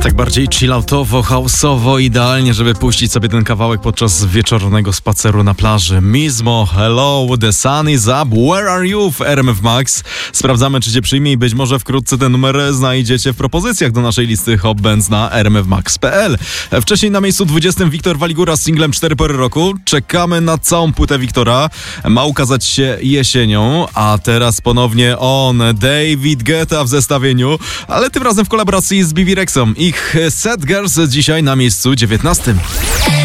Tak bardziej chilloutowo, houseowo, idealnie, żeby puścić sobie ten kawałek podczas wieczornego spaceru na plaży. Mizmo, hello, the sun is up, where are you w RMF Max. Sprawdzamy, czy cię przyjmie i być może wkrótce ten numer znajdziecie w propozycjach do naszej listy Hot Bands na rmfmax.pl. Wcześniej na miejscu 20 Wiktor Waligura z singlem 4 pory roku. Czekamy na całą płytę Wiktora. Ma ukazać się jesienią, a teraz ponownie on, David Guetta w zestawieniu, ale tym razem w kolaboracji z Bebe Rexą. Ich Sad Girls dzisiaj na miejscu 19.